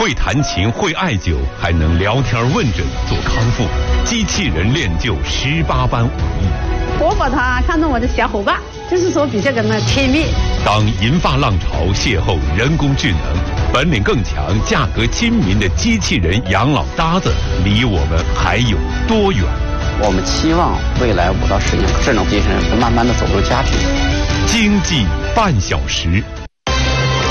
会弹琴，会艾灸，还能聊天问诊做康复，机器人练就18般武艺。 我把它看成我的小伙伴，就是说比这个呢亲密。 当银发浪潮邂逅人工智能，本领更强、价格亲民的机器人养老搭子，离我们还有多远？ 我们期望未来5到10年，智能机器人会慢慢的走入家庭。 经济半小时。